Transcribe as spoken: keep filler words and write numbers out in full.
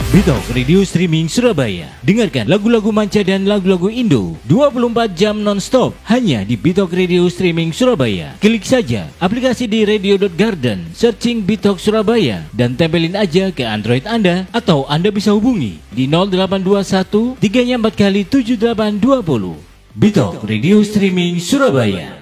Bitok Radio Streaming Surabaya. Dengarkan lagu-lagu manca dan lagu-lagu Indo dua puluh empat jam non-stop hanya di Bitok Radio Streaming Surabaya. Klik saja aplikasi di radio dot garden, searching Bitok Surabaya dan tempelin aja ke Android Anda, atau Anda bisa hubungi di nol delapan dua satu tiga empat kali tujuh delapan dua nol. Bitok Radio Streaming Surabaya.